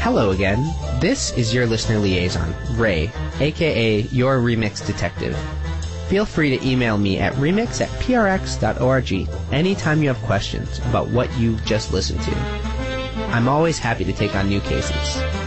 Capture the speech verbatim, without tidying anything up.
Hello again. This is your listener liaison, Ray, aka your Remix Detective. Feel free to email me at remix at p r x dot org anytime you have questions about what you just listened to. I'm always happy to take on new cases.